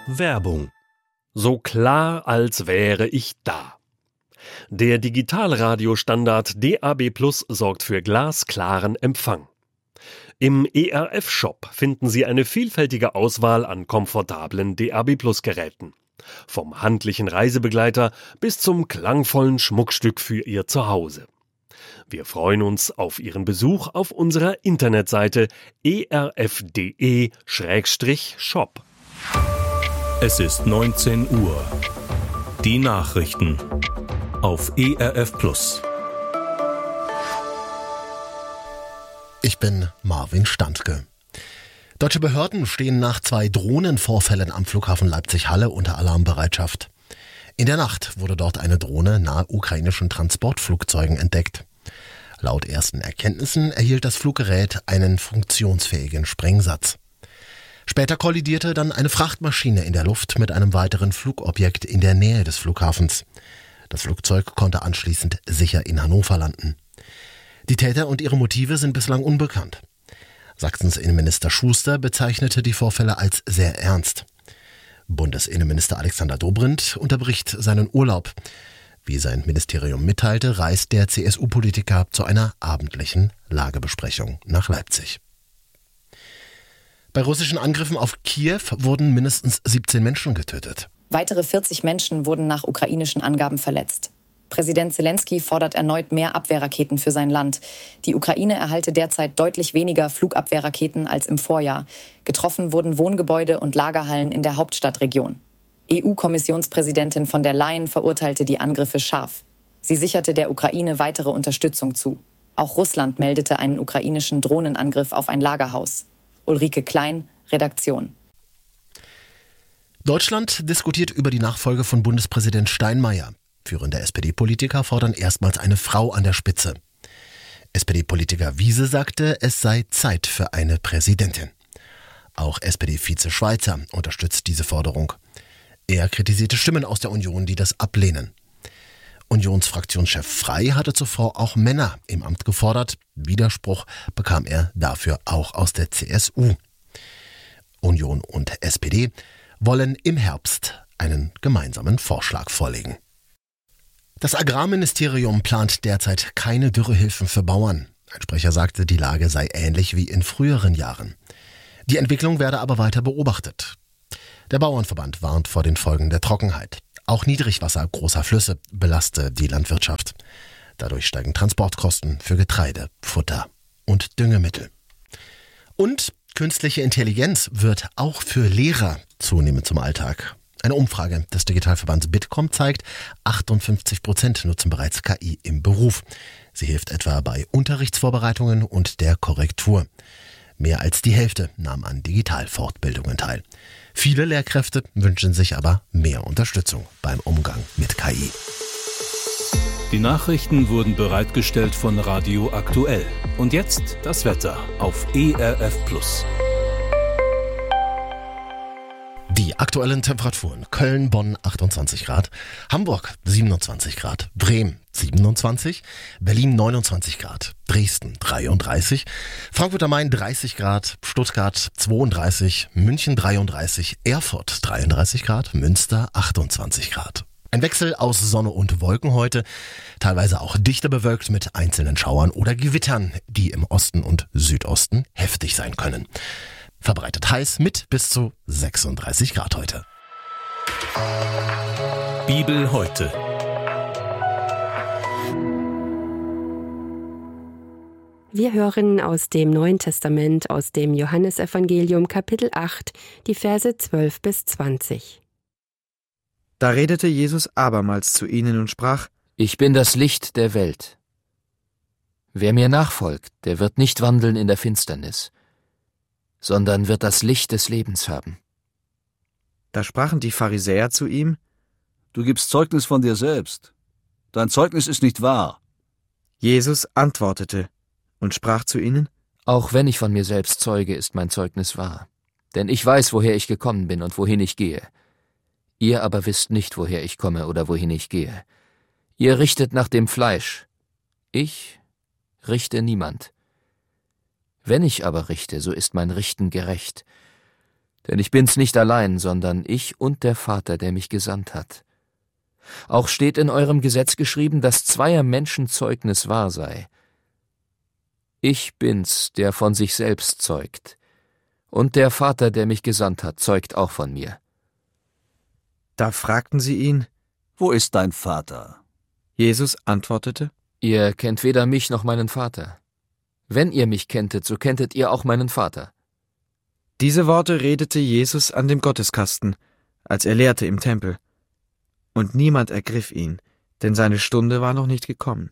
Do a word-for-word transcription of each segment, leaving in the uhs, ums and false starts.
Werbung. So klar, als wäre ich da. Der Digitalradiostandard D A B Plus sorgt für glasklaren Empfang. Im E R F-Shop finden Sie eine vielfältige Auswahl an komfortablen D A B Plus Geräten. Vom handlichen Reisebegleiter bis zum klangvollen Schmuckstück für Ihr Zuhause. Wir freuen uns auf Ihren Besuch auf unserer Internetseite e r f punkt d e Schrägstrich shop. Es ist neunzehn Uhr. Die Nachrichten auf E R F Plus. Ich bin Marvin Standke. Deutsche Behörden stehen nach zwei Drohnenvorfällen am Flughafen Leipzig-Halle unter Alarmbereitschaft. In der Nacht wurde dort eine Drohne nahe ukrainischen Transportflugzeugen entdeckt. Laut ersten Erkenntnissen erhielt das Fluggerät einen funktionsfähigen Sprengsatz. Später kollidierte dann eine Frachtmaschine in der Luft mit einem weiteren Flugobjekt in der Nähe des Flughafens. Das Flugzeug konnte anschließend sicher in Hannover landen. Die Täter und ihre Motive sind bislang unbekannt. Sachsens Innenminister Schuster bezeichnete die Vorfälle als sehr ernst. Bundesinnenminister Alexander Dobrindt unterbricht seinen Urlaub. Wie sein Ministerium mitteilte, reist der C S U-Politiker zu einer abendlichen Lagebesprechung nach Leipzig. Bei russischen Angriffen auf Kiew wurden mindestens siebzehn Menschen getötet. Weitere vierzig Menschen wurden nach ukrainischen Angaben verletzt. Präsident Zelensky fordert erneut mehr Abwehrraketen für sein Land. Die Ukraine erhalte derzeit deutlich weniger Flugabwehrraketen als im Vorjahr. Getroffen wurden Wohngebäude und Lagerhallen in der Hauptstadtregion. E U-Kommissionspräsidentin von der Leyen verurteilte die Angriffe scharf. Sie sicherte der Ukraine weitere Unterstützung zu. Auch Russland meldete einen ukrainischen Drohnenangriff auf ein Lagerhaus. Ulrike Klein, Redaktion. Deutschland diskutiert über die Nachfolge von Bundespräsident Steinmeier. Führende S P D-Politiker fordern erstmals eine Frau an der Spitze. S P D-Politiker Wiese sagte, es sei Zeit für eine Präsidentin. Auch S P D-Vize Schweizer unterstützt diese Forderung. Er kritisierte Stimmen aus der Union, die das ablehnen. Unionsfraktionschef Frey hatte zuvor auch Männer im Amt gefordert. Widerspruch bekam er dafür auch aus der C S U. Union und S P D wollen im Herbst einen gemeinsamen Vorschlag vorlegen. Das Agrarministerium plant derzeit keine Dürrehilfen für Bauern. Ein Sprecher sagte, die Lage sei ähnlich wie in früheren Jahren. Die Entwicklung werde aber weiter beobachtet. Der Bauernverband warnt vor den Folgen der Trockenheit. Auch Niedrigwasser großer Flüsse belaste die Landwirtschaft. Dadurch steigen Transportkosten für Getreide, Futter und Düngemittel. Und künstliche Intelligenz wird auch für Lehrer zunehmend zum Alltag. Eine Umfrage des Digitalverbands Bitkom zeigt, achtundfünfzig Prozent nutzen bereits K I im Beruf. Sie hilft etwa bei Unterrichtsvorbereitungen und der Korrektur. Mehr als die Hälfte nahm an Digitalfortbildungen teil. Viele Lehrkräfte wünschen sich aber mehr Unterstützung beim Umgang mit K I. Die Nachrichten wurden bereitgestellt von Radio Aktuell. Und jetzt das Wetter auf E R F Plus. Die aktuellen Temperaturen: Köln, Bonn achtundzwanzig Grad, Hamburg siebenundzwanzig Grad, Bremen siebenundzwanzig, Berlin neunundzwanzig Grad, Dresden dreiunddreißig, Frankfurt am Main dreißig Grad, Stuttgart zweiunddreißig, München dreiunddreißig, Erfurt dreiunddreißig Grad, Münster achtundzwanzig Grad. Ein Wechsel aus Sonne und Wolken heute, teilweise auch dichter bewölkt mit einzelnen Schauern oder Gewittern, die im Osten und Südosten heftig sein können. Verbreitet heiß mit bis zu sechsunddreißig Grad heute. Bibel heute. Wir hören aus dem Neuen Testament, aus dem Johannesevangelium Kapitel acht, die Verse zwölf bis zwanzig. Da redete Jesus abermals zu ihnen und sprach: Ich bin das Licht der Welt. Wer mir nachfolgt, der wird nicht wandeln in der Finsternis, sondern wird das Licht des Lebens haben. Da sprachen die Pharisäer zu ihm: Du gibst Zeugnis von dir selbst. Dein Zeugnis ist nicht wahr. Jesus antwortete und sprach zu ihnen: Auch wenn ich von mir selbst zeuge, ist mein Zeugnis wahr. Denn ich weiß, woher ich gekommen bin und wohin ich gehe. Ihr aber wisst nicht, woher ich komme oder wohin ich gehe. Ihr richtet nach dem Fleisch. Ich richte niemand. Wenn ich aber richte, so ist mein Richten gerecht. Denn ich bin's nicht allein, sondern ich und der Vater, der mich gesandt hat. Auch steht in eurem Gesetz geschrieben, dass zweier Menschen Zeugnis wahr sei. Ich bin's, der von sich selbst zeugt. Und der Vater, der mich gesandt hat, zeugt auch von mir. Da fragten sie ihn: Wo ist dein Vater? Jesus antwortete: Ihr kennt weder mich noch meinen Vater. Wenn ihr mich kenntet, so kenntet ihr auch meinen Vater. Diese Worte redete Jesus an dem Gotteskasten, als er lehrte im Tempel. Und niemand ergriff ihn, denn seine Stunde war noch nicht gekommen.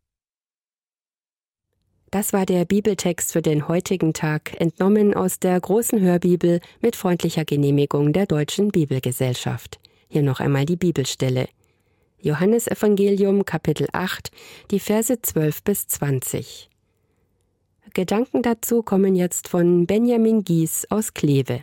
Das war der Bibeltext für den heutigen Tag, entnommen aus der großen Hörbibel mit freundlicher Genehmigung der Deutschen Bibelgesellschaft. Hier noch einmal die Bibelstelle. Johannesevangelium, Kapitel acht, die Verse zwölf bis zwanzig. Gedanken dazu kommen jetzt von Benjamin Gies aus Kleve.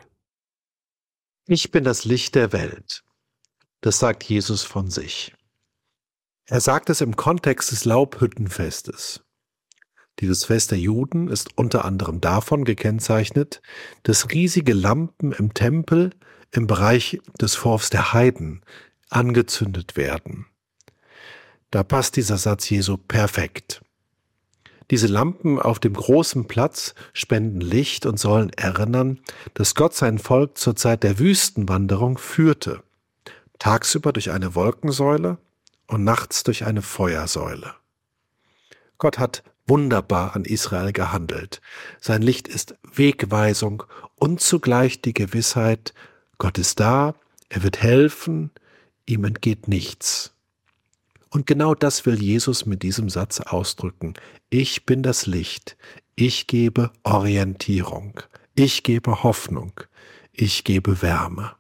Ich bin das Licht der Welt. Das sagt Jesus von sich. Er sagt es im Kontext des Laubhüttenfestes. Dieses Fest der Juden ist unter anderem davon gekennzeichnet, dass riesige Lampen im Tempel im Bereich des Vorhofs der Heiden angezündet werden. Da passt dieser Satz Jesu perfekt. Diese Lampen auf dem großen Platz spenden Licht und sollen erinnern, dass Gott sein Volk zur Zeit der Wüstenwanderung führte. Tagsüber durch eine Wolkensäule und nachts durch eine Feuersäule. Gott hat wunderbar an Israel gehandelt. Sein Licht ist Wegweisung und zugleich die Gewissheit, Gott ist da, er wird helfen, ihm entgeht nichts. Und genau das will Jesus mit diesem Satz ausdrücken. Ich bin das Licht, ich gebe Orientierung, ich gebe Hoffnung, ich gebe Wärme.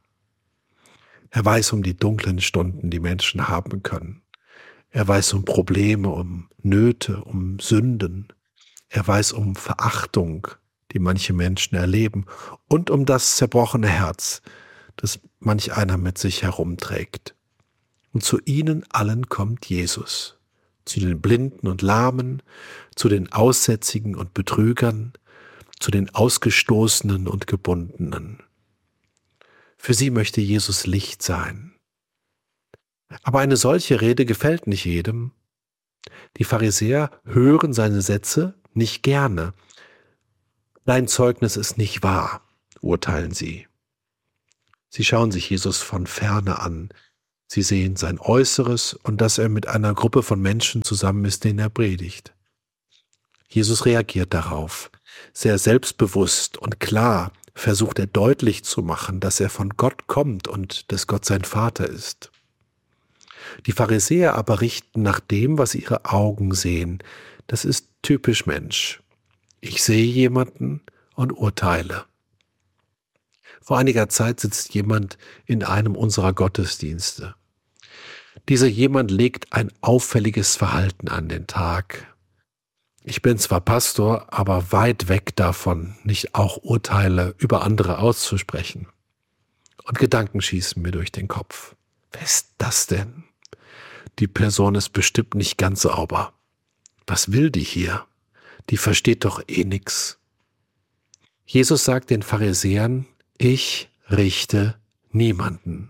Er weiß um die dunklen Stunden, die Menschen haben können. Er weiß um Probleme, um Nöte, um Sünden. Er weiß um Verachtung, die manche Menschen erleben, und um das zerbrochene Herz, das manch einer mit sich herumträgt. Und zu ihnen allen kommt Jesus, zu den Blinden und Lahmen, zu den Aussätzigen und Betrügern, zu den Ausgestoßenen und Gebundenen. Für sie möchte Jesus Licht sein. Aber eine solche Rede gefällt nicht jedem. Die Pharisäer hören seine Sätze nicht gerne. Dein Zeugnis ist nicht wahr, urteilen sie. Sie schauen sich Jesus von ferne an. Sie sehen sein Äußeres und dass er mit einer Gruppe von Menschen zusammen ist, denen er predigt. Jesus reagiert darauf. Sehr selbstbewusst und klar versucht er deutlich zu machen, dass er von Gott kommt und dass Gott sein Vater ist. Die Pharisäer aber richten nach dem, was ihre Augen sehen. Das ist typisch Mensch. Ich sehe jemanden und urteile. Vor einiger Zeit sitzt jemand in einem unserer Gottesdienste. Dieser jemand legt ein auffälliges Verhalten an den Tag. Ich bin zwar Pastor, aber weit weg davon, nicht auch Urteile über andere auszusprechen. Und Gedanken schießen mir durch den Kopf. Wer ist das denn? Die Person ist bestimmt nicht ganz sauber. Was will die hier? Die versteht doch eh nix. Jesus sagt den Pharisäern, ich richte niemanden.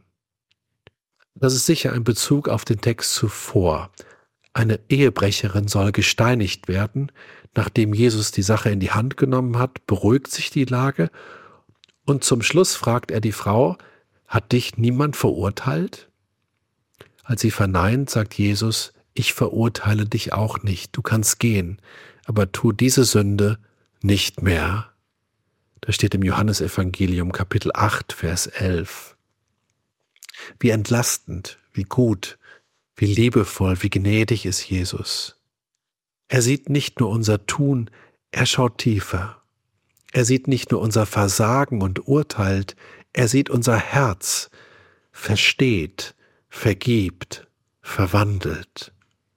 Das ist sicher ein Bezug auf den Text zuvor. Eine Ehebrecherin soll gesteinigt werden. Nachdem Jesus die Sache in die Hand genommen hat, beruhigt sich die Lage. Und zum Schluss fragt er die Frau, hat dich niemand verurteilt? Als sie verneint, sagt Jesus, ich verurteile dich auch nicht. Du kannst gehen, aber tu diese Sünde nicht mehr. Das steht im Johannesevangelium Kapitel acht, Vers elf. Wie entlastend, wie gut, wie liebevoll, wie gnädig ist Jesus. Er sieht nicht nur unser Tun, er schaut tiefer. Er sieht nicht nur unser Versagen und urteilt, er sieht unser Herz, versteht, vergibt, verwandelt.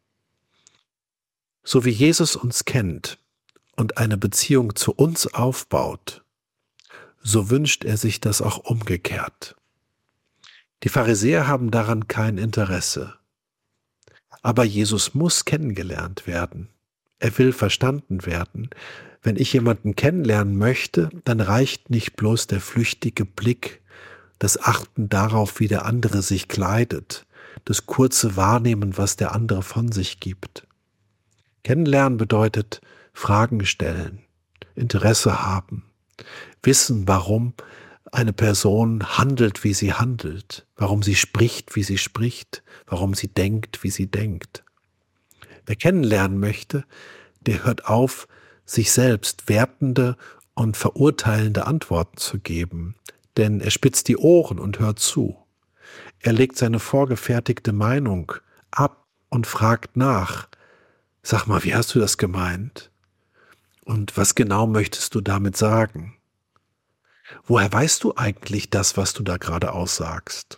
So wie Jesus uns kennt und eine Beziehung zu uns aufbaut, so wünscht er sich das auch umgekehrt. Die Pharisäer haben daran kein Interesse. Aber Jesus muss kennengelernt werden. Er will verstanden werden. Wenn ich jemanden kennenlernen möchte, dann reicht nicht bloß der flüchtige Blick, das Achten darauf, wie der andere sich kleidet, das kurze Wahrnehmen, was der andere von sich gibt. Kennenlernen bedeutet Fragen stellen, Interesse haben, wissen, warum eine Person handelt, wie sie handelt, warum sie spricht, wie sie spricht, warum sie denkt, wie sie denkt. Wer kennenlernen möchte, der hört auf, sich selbst wertende und verurteilende Antworten zu geben, denn er spitzt die Ohren und hört zu. Er legt seine vorgefertigte Meinung ab und fragt nach. Sag mal, wie hast du das gemeint? Und was genau möchtest du damit sagen? Woher weißt du eigentlich das, was du da gerade aussagst?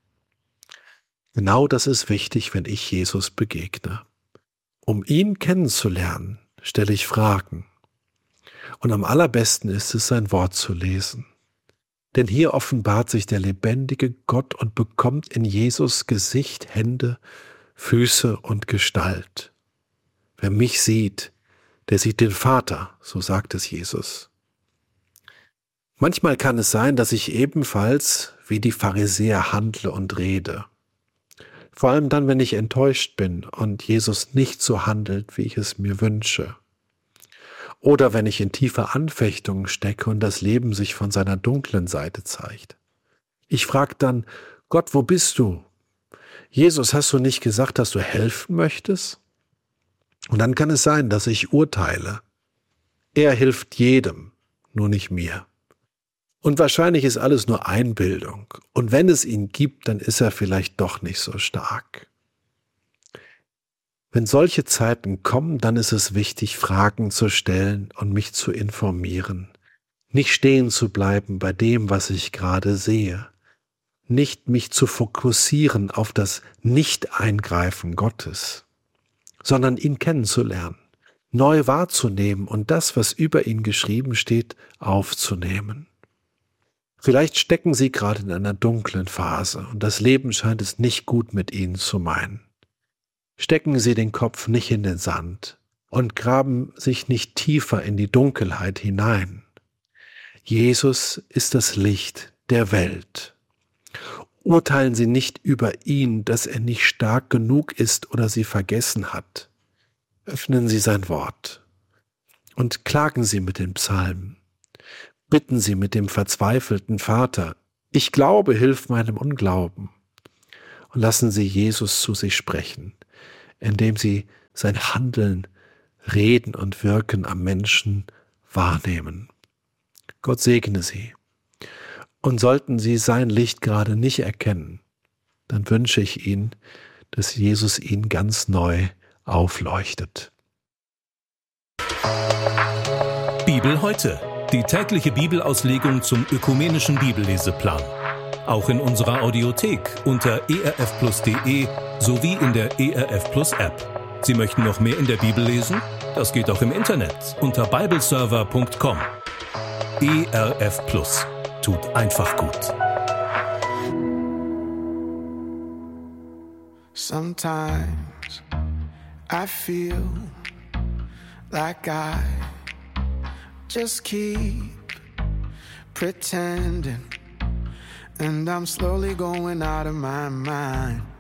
Genau das ist wichtig, wenn ich Jesus begegne. Um ihn kennenzulernen, stelle ich Fragen. Und am allerbesten ist es, sein Wort zu lesen. Denn hier offenbart sich der lebendige Gott und bekommt in Jesus Gesicht, Hände, Füße und Gestalt. Wer mich sieht, der sieht den Vater, so sagt es Jesus. Manchmal kann es sein, dass ich ebenfalls wie die Pharisäer handle und rede. Vor allem dann, wenn ich enttäuscht bin und Jesus nicht so handelt, wie ich es mir wünsche. Oder wenn ich in tiefe Anfechtungen stecke und das Leben sich von seiner dunklen Seite zeigt. Ich frage dann, Gott, wo bist du? Jesus, hast du nicht gesagt, dass du helfen möchtest? Und dann kann es sein, dass ich urteile. Er hilft jedem, nur nicht mir. Und wahrscheinlich ist alles nur Einbildung. Und wenn es ihn gibt, dann ist er vielleicht doch nicht so stark. Wenn solche Zeiten kommen, dann ist es wichtig, Fragen zu stellen und mich zu informieren. Nicht stehen zu bleiben bei dem, was ich gerade sehe. Nicht mich zu fokussieren auf das Nicht-Eingreifen Gottes, sondern ihn kennenzulernen, neu wahrzunehmen und das, was über ihn geschrieben steht, aufzunehmen. Vielleicht stecken Sie gerade in einer dunklen Phase und das Leben scheint es nicht gut mit Ihnen zu meinen. Stecken Sie den Kopf nicht in den Sand und graben sich nicht tiefer in die Dunkelheit hinein. Jesus ist das Licht der Welt. Urteilen Sie nicht über ihn, dass er nicht stark genug ist oder Sie vergessen hat. Öffnen Sie sein Wort und klagen Sie mit den Psalmen. Bitten Sie mit dem verzweifelten Vater, ich glaube, hilf meinem Unglauben. Und lassen Sie Jesus zu sich sprechen, indem Sie sein Handeln, Reden und Wirken am Menschen wahrnehmen. Gott segne Sie. Und sollten Sie sein Licht gerade nicht erkennen, dann wünsche ich Ihnen, dass Jesus Ihnen ganz neu aufleuchtet. Bibel heute. Die tägliche Bibelauslegung zum ökumenischen Bibelleseplan. Auch in unserer Audiothek unter e r f plus punkt d e sowie in der E R F Plus App. Sie möchten noch mehr in der Bibel lesen? Das geht auch im Internet unter bibleserver punkt com. E R F Plus. Tut einfach gut. Sometimes I feel like I just keep pretending, and I'm slowly going out of my mind.